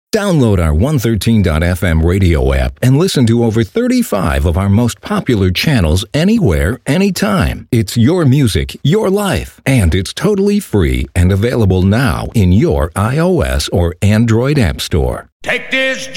Download our 113.fm radio app and listen to over 35 of our most popular channels anywhere, anytime. It's your music, your life, and it's totally free and available now in your iOS or Android app store. Take this